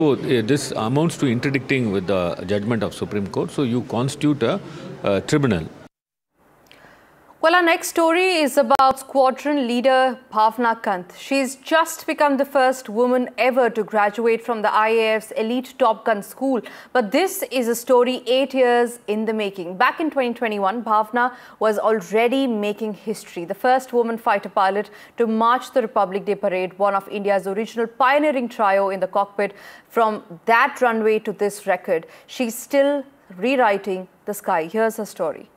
So this amounts to interdicting with the judgment of Supreme Court. So you constitute a tribunal. Well, our next story is about squadron leader Bhavna Kant. She's just become the first woman ever to graduate from the IAF's elite Top Gun school. But this is a story 8 years in the making. Back in 2021, Bhavna was already making history. The first woman fighter pilot to march the Republic Day parade, one of India's original pioneering trio in the cockpit. From that runway to this record, she's still rewriting the sky. Here's her story.